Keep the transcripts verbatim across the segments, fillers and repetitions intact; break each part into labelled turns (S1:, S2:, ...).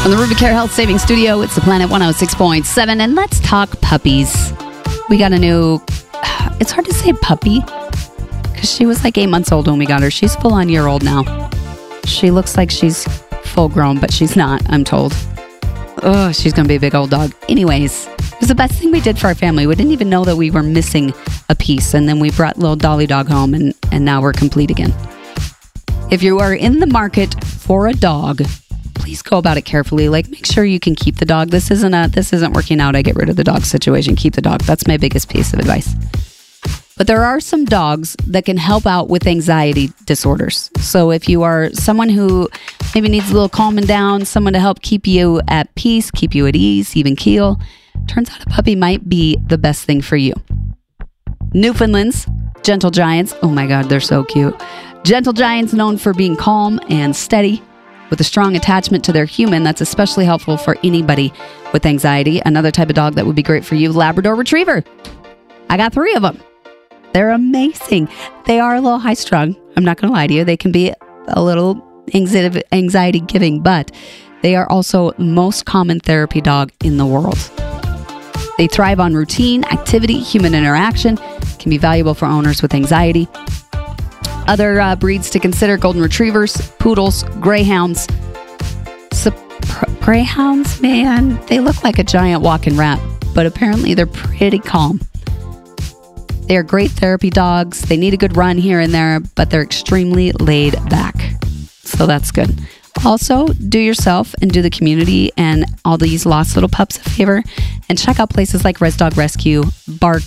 S1: From the Rubicare Health Savings Studio, it's the Planet one oh six point seven, and let's talk puppies. We got a new, it's hard to say puppy, because she was like eight months old when we got her. She's full on year old now. She looks like she's full grown, but she's not, I'm told. Oh, she's going to be a big old dog. Anyways, it was the best thing we did for our family. We didn't even know that we were missing a piece, and then we brought little Dolly Dog home, and, and now we're complete again. If you are in the market for a dog, please go about it carefully. Like, make sure you can keep the dog. This isn't a, this isn't working out, I get rid of the dog situation. Keep the dog. That's my biggest piece of advice. But there are some dogs that can help out with anxiety disorders. So if you are someone who maybe needs a little calming down, someone to help keep you at peace, keep you at ease, even keel, turns out a puppy might be the best thing for you. Newfoundlands, gentle giants. Oh my God, they're so cute. Gentle giants known for being calm and steady with a strong attachment to their human. That's especially helpful for anybody with anxiety. Another type of dog that would be great for you, Labrador Retriever. I got three of them. They're amazing. They are a little high strung. I'm not going to lie to you. They can be a little anxiety giving, but they are also the most common therapy dog in the world. They thrive on routine, activity, human interaction, can be valuable for owners with anxiety. Other uh, breeds to consider: golden retrievers, poodles, greyhounds. So, pr- greyhounds, man, they look like a giant walking rat, but apparently they're pretty calm. They are great therapy dogs. They need a good run here and there, but they're extremely laid back. So that's good. Also, do yourself and do the community and all these lost little pups a favor and check out places like Res Dog Rescue, Bark,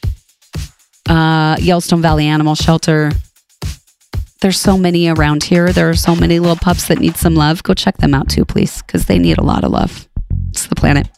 S1: uh, Yellowstone Valley Animal Shelter. There's so many around here. There are so many little pups that need some love. Go check them out too, please, because they need a lot of love. It's the Planet.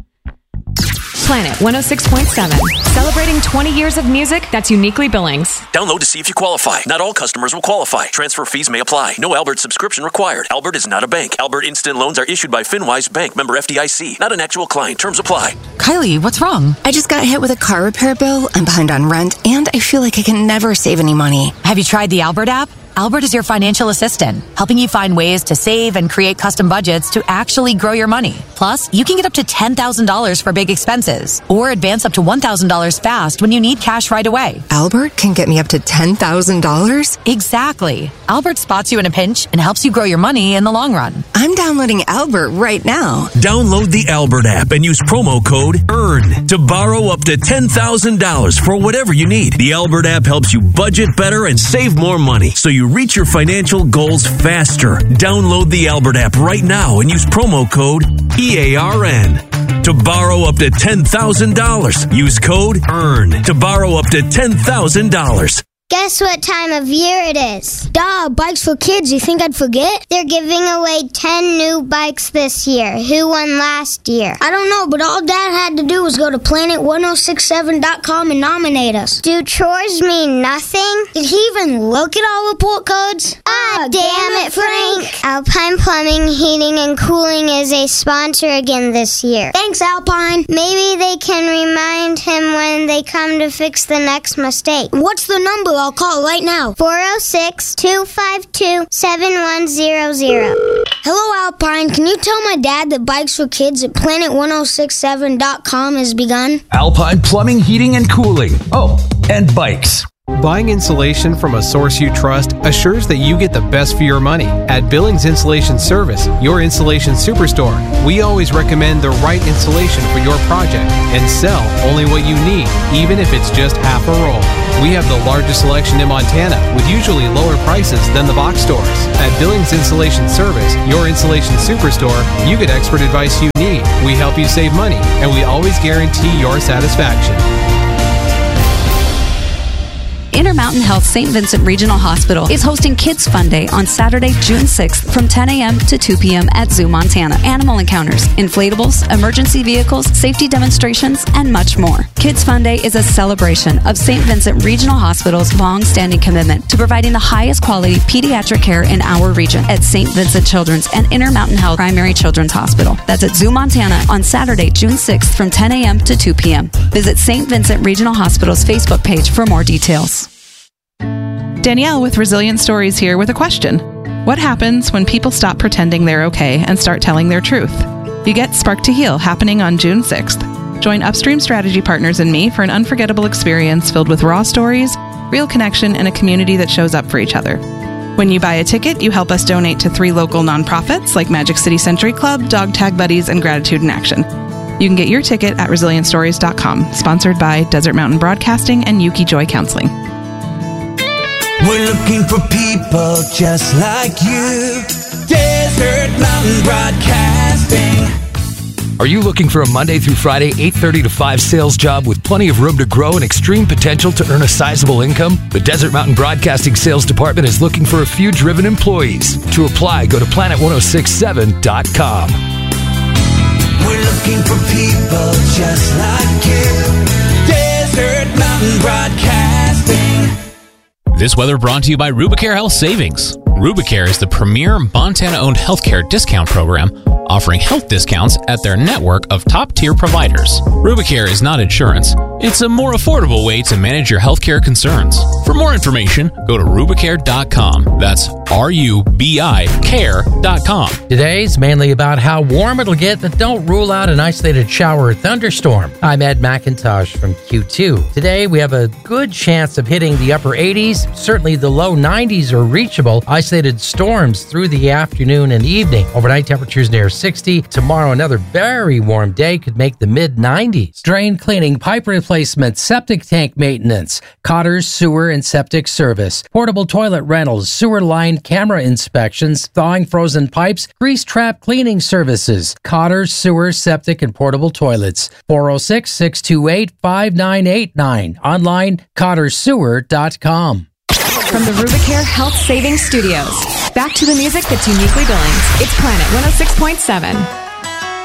S2: Planet one oh six point seven. Celebrating twenty years of music that's uniquely Billings.
S3: Download to see if you qualify. Not all customers will qualify. Transfer fees may apply. No Albert subscription required. Albert is not a bank. Albert Instant Loans are issued by FinWise Bank, member F D I C. Not an actual client. Terms apply.
S4: Kylie, what's wrong? I just got hit with a car repair bill. I'm behind on rent, and I feel like I can never save any money.
S5: Have you tried the Albert app? Albert is your financial assistant, helping you find ways to save and create custom budgets to actually grow your money. Plus, you can get up to ten thousand dollars for big expenses or advance up to one thousand dollars fast when you need cash right away.
S4: Albert can get me up to ten thousand dollars?
S5: Exactly. Albert spots you in a pinch and helps you grow your money in the long run.
S4: I'm downloading Albert right now.
S3: Download the Albert app and use promo code EARN to borrow up to ten thousand dollars for whatever you need. The Albert app helps you budget better and save more money, so you reach your financial goals faster. Download the Albert app right now and use promo code E A R N to borrow up to ten thousand dollars. Use code EARN to borrow up to ten thousand dollars.
S6: Guess what time of year it is? Duh, bikes for kids. You think I'd forget? They're giving away ten new bikes this year. Who won last year? I don't know, but all Dad had to do was go to planet ten sixty-seven dot com and nominate us. Do chores mean nothing? Did he even look at all report codes? Ah, damn it, Frank. Alpine Plumbing, Heating, and Cooling is a sponsor again this year. Thanks, Alpine. Maybe they can remind him when they come to fix the next mistake. What's the number? I'll call right now. four oh six, two five two, seven one zero zero. Hello, Alpine. Can you tell my dad that Bikes for Kids at planet ten sixty-seven dot com has begun?
S7: Alpine Plumbing, Heating, and Cooling. Oh, and bikes.
S8: Buying insulation from a source you trust assures that you get the best for your money. At Billings Insulation Service, your insulation superstore, we always recommend the right insulation for your project and sell only what you need, even if it's just half a roll. We have the largest selection in Montana with usually lower prices than the box stores. At Billings Insulation Service, your insulation superstore, you get expert advice you need. We help you save money, and we always guarantee your satisfaction.
S1: Intermountain Health Saint Vincent Regional Hospital is hosting Kids Fun Day on Saturday, June sixth from ten a.m. to two p.m. at Zoo Montana. Animal encounters, inflatables, emergency vehicles, safety demonstrations, and much more. Kids Fun Day is a celebration of Saint Vincent Regional Hospital's long-standing commitment to providing the highest quality pediatric care in our region at Saint Vincent Children's and Intermountain Health Primary Children's Hospital. That's at Zoo Montana on Saturday, June sixth from ten a.m. to two p.m. Visit Saint Vincent Regional Hospital's Facebook page for more details.
S9: Danielle with Resilient Stories here with a question. What happens when people stop pretending they're okay and start telling their truth? You get Spark to Heal happening on June sixth. Join Upstream Strategy Partners and me for an unforgettable experience filled with raw stories, real connection, and a community that shows up for each other. When you buy a ticket, you help us donate to three local nonprofits like Magic City Century Club, Dog Tag Buddies, and Gratitude in Action. You can get your ticket at resilient stories dot com, sponsored by Desert Mountain Broadcasting and Yuki Joy Counseling.
S10: We're looking for people just like you. Desert Mountain Broadcasting.
S7: Are you looking for a Monday through Friday, eight thirty to five sales job with plenty of room to grow and extreme potential to earn a sizable income? The Desert Mountain Broadcasting Sales Department is looking for a few driven employees. To apply, go to planet ten sixty-seven dot com.
S10: We're looking for people just like you. Desert Mountain Broadcasting.
S11: This weather brought to you by Rubicare Health Savings. Rubicare is the premier Montana-owned healthcare discount program offering health discounts at their network of top-tier providers. Rubicare is not insurance. It's a more affordable way to manage your healthcare concerns. For more information, go to rubicare dot com. That's R U B I care dot com.
S12: Today's mainly about how warm it'll get, but don't rule out an isolated shower or thunderstorm. I'm Ed McIntosh from Q two. Today, we have a good chance of hitting the upper eighties. Certainly the low nineties are reachable. Isolated storms through the afternoon and evening. Overnight temperatures near sixty. Tomorrow, another very warm day could make the mid nineties. Drain cleaning, pipe replacement, septic tank maintenance, Cotter's sewer and septic service, portable toilet rentals, sewer line camera inspections, thawing frozen pipes, grease trap cleaning services, Cotter's sewer, septic, and portable toilets. four oh six, six two eight, five nine eight nine. Online, cotters sewer dot com.
S2: From the Rubicare Health Savings Studios, back to the music that's uniquely Billings. It's Planet one oh six point seven.